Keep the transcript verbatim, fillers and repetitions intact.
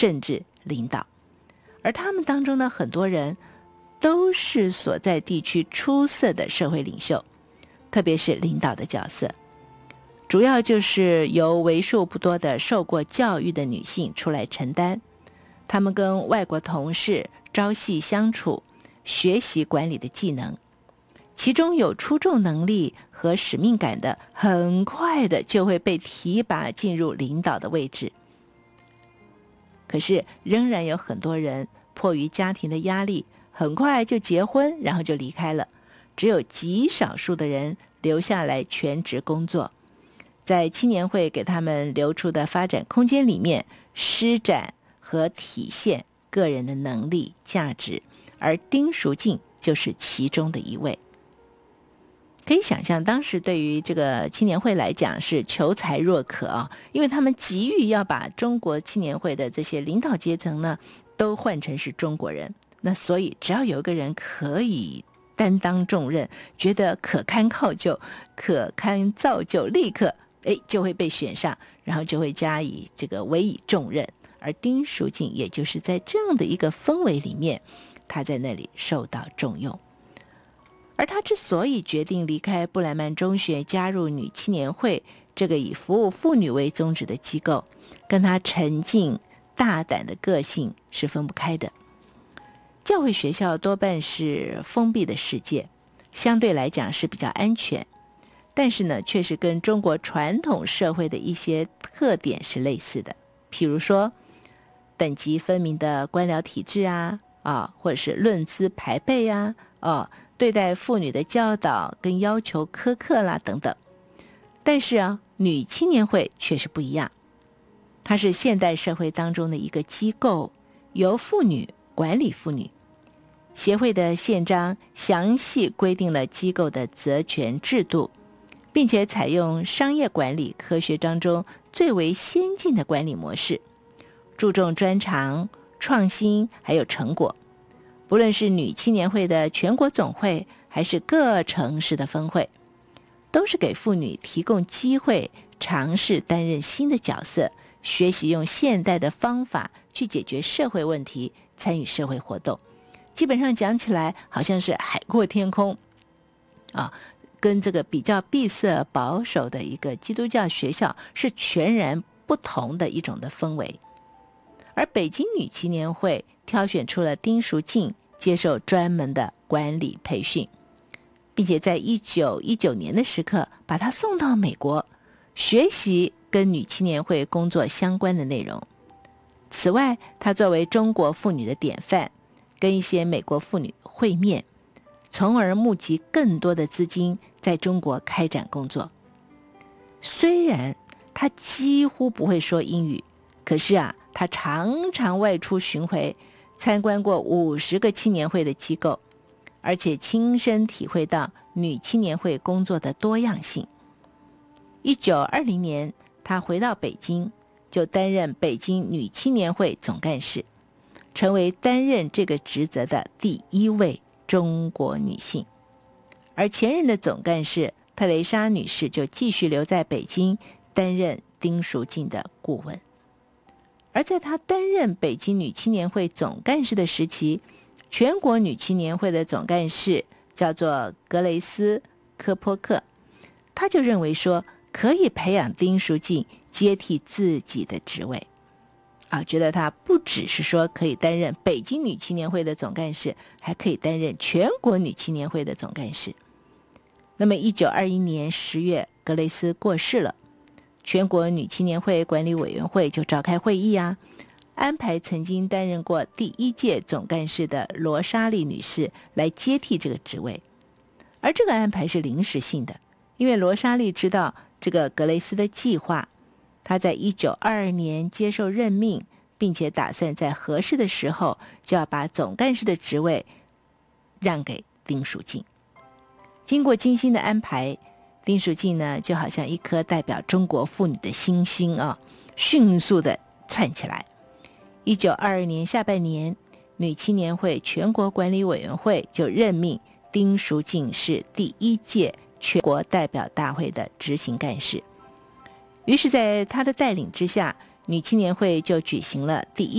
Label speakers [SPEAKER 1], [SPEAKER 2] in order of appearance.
[SPEAKER 1] 甚至领导。而他们当中的很多人都是所在地区出色的社会领袖，特别是领导的角色，主要就是由为数不多的受过教育的女性出来承担。他们跟外国同事朝夕相处，学习管理的技能，其中有出众能力和使命感的，很快的就会被提拔进入领导的位置。可是仍然有很多人迫于家庭的压力，很快就结婚，然后就离开了。只有极少数的人留下来全职工作，在青年会给他们留出的发展空间里面，施展和体现个人的能力价值，而丁淑静就是其中的一位。可以想象当时对于这个青年会来讲是求才若渴啊，因为他们急于要把中国青年会的这些领导阶层呢都换成是中国人，那所以只要有一个人可以担当重任，觉得可堪靠就可堪造就，立刻哎就会被选上，然后就会加以这个委以重任。而丁淑静也就是在这样的一个氛围里面，他在那里受到重用。而他之所以决定离开布莱曼中学，加入女青年会这个以服务妇女为宗旨的机构，跟他沉静大胆的个性是分不开的。教会学校多半是封闭的世界，相对来讲是比较安全，但是呢，却是跟中国传统社会的一些特点是类似的，譬如说等级分明的官僚体制啊，啊，或者是论资排辈啊，哦，对待妇女的教导跟要求苛刻啦等等。但是啊，女青年会却是不一样，它是现代社会当中的一个机构，由妇女管理妇女。协会的宪章详细规定了机构的责权制度，并且采用商业管理科学当中最为先进的管理模式，注重专长、创新还有成果。不论是女青年会的全国总会，还是各城市的分会，都是给妇女提供机会，尝试担任新的角色，学习用现代的方法去解决社会问题，参与社会活动。基本上讲起来，好像是海阔天空啊，跟这个比较闭塞保守的一个基督教学校是全然不同的一种的氛围。而北京女青年会挑选出了丁淑静接受专门的管理培训，并且在一九一九年的时刻把她送到美国学习跟女青年会工作相关的内容。此外，她作为中国妇女的典范，跟一些美国妇女会面，从而募集更多的资金在中国开展工作。虽然她几乎不会说英语，可是啊，她常常外出巡回，参观过五十个青年会的机构，而且亲身体会到女青年会工作的多样性。一九二零年，她回到北京，就担任北京女青年会总干事，成为担任这个职责的第一位中国女性。而前任的总干事特蕾莎女士就继续留在北京，担任丁淑静的顾问。而在她担任北京女青年会总干事的时期，全国女青年会的总干事叫做格雷斯·科波克，他就认为说可以培养丁淑静接替自己的职位啊，觉得她不只是说可以担任北京女青年会的总干事，还可以担任全国女青年会的总干事。那么一九二一年十月，格雷斯过世了，全国女青年会管理委员会就召开会议啊，安排曾经担任过第一届总干事的罗莎莉女士来接替这个职位。而这个安排是临时性的，因为罗莎莉知道这个格雷斯的计划，她在一九二二年接受任命，并且打算在合适的时候就要把总干事的职位让给丁淑静。经过精心的安排，丁淑静呢就好像一颗代表中国妇女的星星啊，迅速的窜起来。一九二二年下半年，女青年会全国管理委员会就任命丁淑静是第一届全国代表大会的执行干事。于是在她的带领之下，女青年会就举行了第一